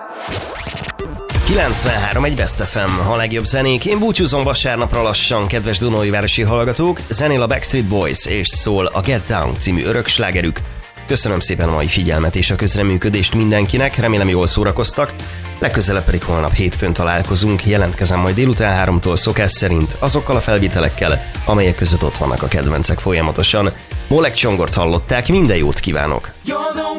93 egy Best FM, a legjobb zenék. Én búcsúzom vasárnapra lassan, kedves Dunaújvárosi hallgatók. Zenél a Backstreet Boys és szól a Get Down című örökslágerük. Köszönöm szépen a mai figyelmet és a közreműködést mindenkinek, remélem jól szórakoztak. Legközelebb pedig holnap hétfőn találkozunk, jelentkezem majd délután 3-tól szokás szerint azokkal a felvételekkel, amelyek között ott vannak a kedvencek folyamatosan. Molek Csongort hallották, minden jót kívánok!